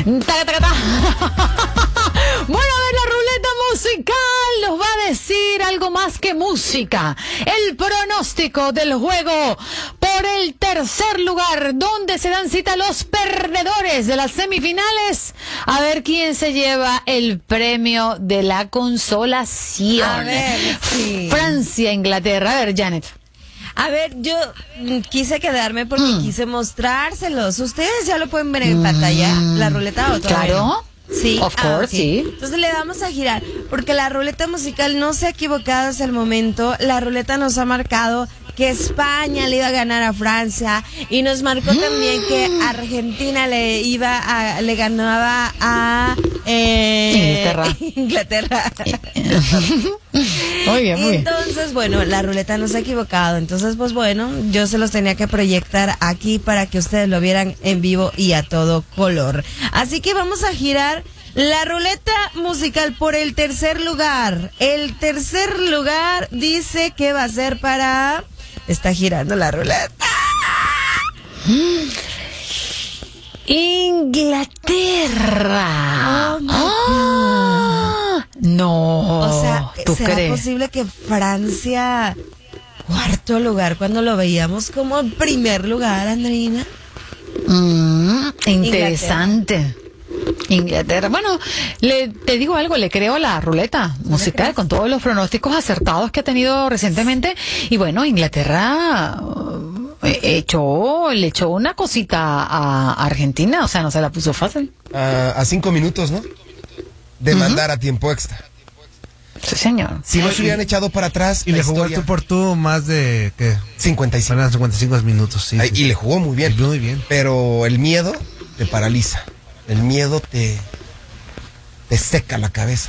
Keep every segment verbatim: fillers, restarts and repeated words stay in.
Taca, taca, taca. Bueno, a ver, la ruleta musical nos va a decir algo más que música. El pronóstico del juego por el tercer lugar, donde se dan cita los perdedores de las semifinales. A ver quién se lleva el premio de la consolación. A ver, sí. Francia, Inglaterra. A ver, Janet. A ver, yo mm, quise quedarme porque mm. quise mostrárselos. ¿Ustedes ya lo pueden ver en pantalla? ¿La ruleta o todavía Claro. no? Sí. Of course, ah, okay. sí. Entonces le damos a girar, porque la ruleta musical no se ha equivocado hasta el momento. La ruleta nos ha marcado que España le iba a ganar a Francia y nos marcó mm. también que Argentina le iba a, le ganaba a eh, Inglaterra. Inglaterra. Muy bien, muy bien. Entonces, bueno, la ruleta no se ha equivocado. Entonces, pues bueno, yo se los tenía que proyectar aquí para que ustedes lo vieran en vivo y a todo color. Así que vamos a girar la ruleta musical por el tercer lugar. El tercer lugar dice que va a ser para... Está girando la ruleta. Inglaterra. Oh, my ah, no. O sea, ¿tú ¿será crees? posible que Francia, cuarto lugar, cuando lo veíamos como primer lugar, Andreina? Mm, interesante. Inglaterra. Bueno, le, te digo algo, le creo a la ruleta musical con todos los pronósticos acertados que ha tenido recientemente. Y bueno, Inglaterra uh, echó, le echó una cosita a Argentina, o sea, no se la puso fácil. Uh, a cinco minutos, ¿no? De uh-huh. mandar a tiempo extra. Sí, señor. Si no se hubieran echado para atrás. Y le jugó historia... tú por tú más de, ¿qué? cincuenta y cinco. cincuenta y cinco minutos, sí, Ay, sí. Y le jugó muy bien. Muy bien. Pero el miedo te paraliza. El miedo te, te seca la cabeza.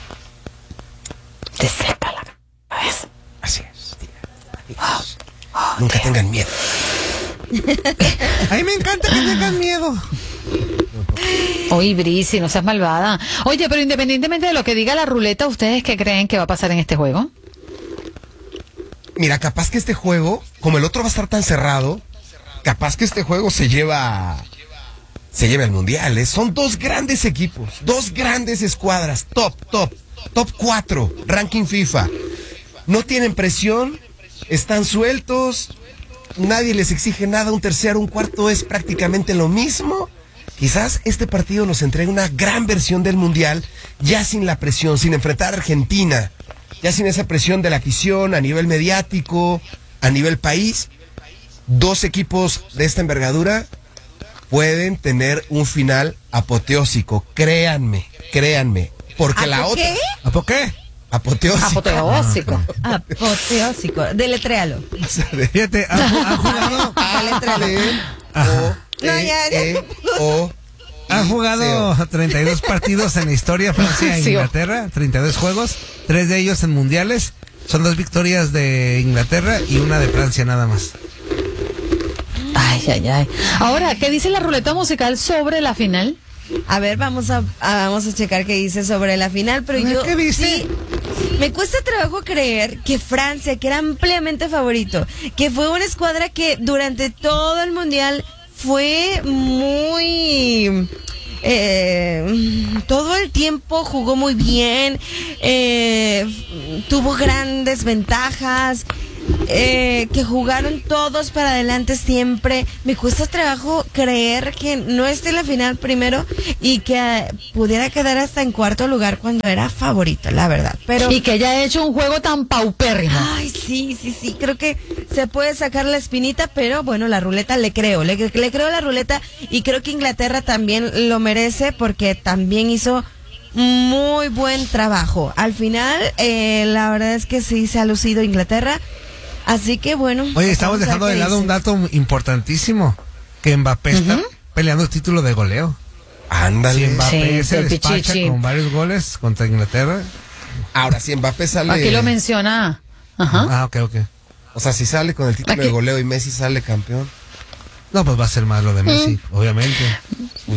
Te seca la cabeza. Así es. Oh, oh, Nunca tío. tengan miedo. A mí me encanta que tengan miedo. Oye, Brisi, no seas malvada. Oye, pero independientemente de lo que diga la ruleta, ¿ustedes qué creen que va a pasar en este juego? Mira, capaz que este juego, como el otro va a estar tan cerrado, capaz que este juego se lleva... Se lleva el mundial, ¿eh? Son dos grandes equipos, dos grandes escuadras, top, top, top cuatro, ranking FIFA. No tienen presión, están sueltos, nadie les exige nada, un tercero, un cuarto es prácticamente lo mismo. Quizás este partido nos entregue una gran versión del mundial, ya sin la presión, sin enfrentar a Argentina, ya sin esa presión de la afición a nivel mediático, a nivel país. Dos equipos de esta envergadura pueden tener un final apoteósico, créanme, créanme, porque la otra... ¿Qué? ¿A por qué? Apoteósico. Apoteósico. Apoteósico, deletréalo. Fíjate, ¿ha, ha jugado? O, No, ya, ya. E, O, Han jugado treinta y dos partidos en la historia Francia e Sí, Inglaterra, treinta y dos juegos, tres de ellos en mundiales. Son dos victorias de Inglaterra y una de Francia nada más. Ay, ay, ay. Ahora, ¿qué dice la ruleta musical sobre la final? A ver, vamos a, a vamos a checar qué dice sobre la final, pero yo ¿Qué dice? sí, me cuesta trabajo creer que Francia, que era ampliamente favorito, que fue una escuadra que durante todo el mundial fue muy... Eh, todo el tiempo jugó muy bien, eh, tuvo grandes ventajas, eh, que jugaron todos para adelante siempre. Me cuesta trabajo creer que no esté en la final primero y que eh, pudiera quedar hasta en cuarto lugar cuando era favorito, la verdad. Pero y que haya hecho un juego tan paupérrimo. ay, sí, sí, sí, creo que se puede sacar la espinita, pero bueno, la ruleta le creo, le, le creo a la ruleta y creo que Inglaterra también lo merece porque también hizo muy buen trabajo. Al final, eh, la verdad es que sí se ha lucido Inglaterra, así que bueno. Oye, estamos dejando de lado un dato importantísimo, que Mbappé uh-huh. está peleando el título de goleo. Ándale. Si Mbappé Sí, se el despacha pichichi. con varios goles contra Inglaterra. Ahora, si Mbappé sale... Aquí lo menciona. Ajá. Ah, ok, ok. O sea, si sale con el título Aquí. de goleo y Messi sale campeón, No, pues va a ser más lo de Messi, Mm. obviamente. pues sí.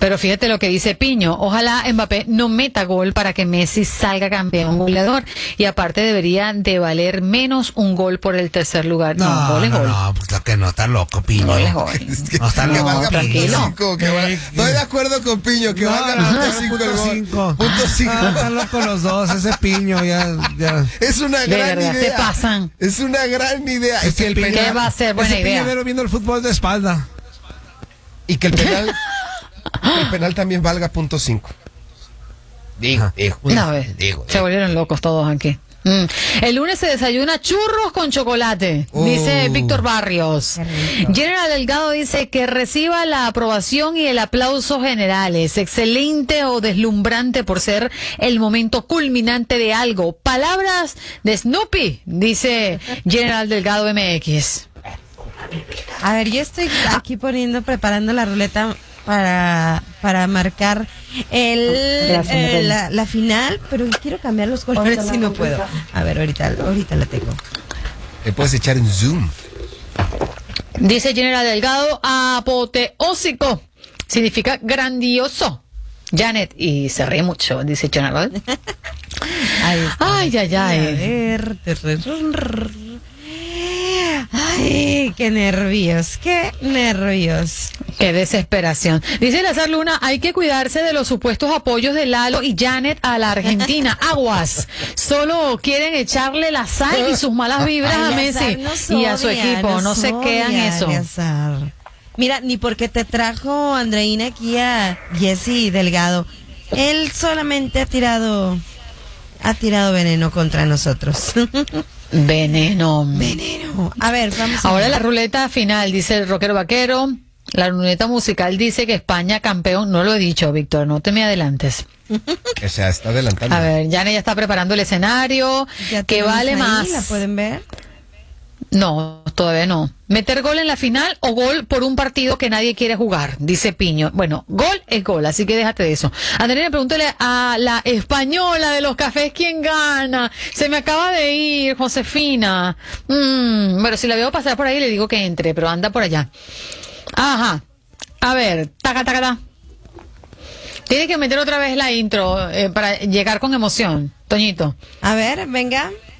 Pero fíjate lo que dice Piño. Ojalá Mbappé no meta gol para que Messi salga campeón goleador. Y aparte debería de valer menos un gol por el tercer lugar. No, No, gol es no, gol. no, pues lo que no, está loco, Piño. Gol es gol. Es que, No, está que loco, valga tranquilo. punto cinco, que valga- Estoy de acuerdo con Piño, que No, valga no, punto no, cinco el punto gol. cinco. Punto cinco. Ah, están locos los dos, ese Piño, ya, ya. Es una De gran verdad, idea. se pasan. Es una gran idea. Es que el penal- ¿Qué va a ser? Buena ese idea. Piñonero viendo el fútbol de espalda. Y que el penal, que el penal también valga punto cinco. Digo, digo, No, a ver, digo, se digo. volvieron locos todos aquí. Mm. El lunes se desayuna churros con chocolate, Oh. dice Víctor Barrios. Qué rico. General Delgado dice que reciba la aprobación y el aplauso generales. Excelente o deslumbrante por ser el momento culminante de algo. Palabras de Snoopy, dice General Delgado M X. A ver, yo estoy aquí poniendo, preparando la ruleta para, para marcar el, Gracias, eh, Miguel. la, la final, pero quiero cambiar los colores si no puedo. A ver, ahorita, ahorita la tengo. Le puedes echar en zoom. Dice General Delgado, apoteósico. Significa grandioso. Janet, y se ríe mucho, dice General. Ahí está. Ay, ay, A ay. ver. Ay, qué nervios, qué nervios. Qué desesperación. Dice Lazar Luna, hay que cuidarse de los supuestos apoyos de Lalo y Janet a la Argentina. Aguas. Solo quieren echarle la sal y sus malas vibras a Eleazar Messi nos y a su odia, equipo. No nos se quedan odia, eso. Eleazar. Mira, ni porque te trajo Andreina aquí a Jesse Delgado. Él solamente ha tirado, ha tirado veneno contra nosotros. Veneno. Veneno. A ver, vamos a Ahora ver. la ruleta final, dice el rockero vaquero. La ruleta musical dice que España campeón. No lo he dicho, Víctor, no te me adelantes. O sea, está adelantando. A ver, Janet ya está preparando el escenario. Ya ¿Qué tenemos vale ahí, más? ¿La pueden ver? No, todavía no. ¿Meter gol en la final o gol por un partido que nadie quiere jugar? Dice Piño. Bueno, gol es gol, así que déjate de eso. Andrea, pregúntale a la española de los cafés quién gana. Se me acaba de ir, Josefina. Mm, bueno, si la veo pasar por ahí le digo que entre, pero anda por allá. Ajá. A ver, taca, taca, taca. Tienes que meter otra vez la intro eh, para llegar con emoción, Toñito. A ver, venga.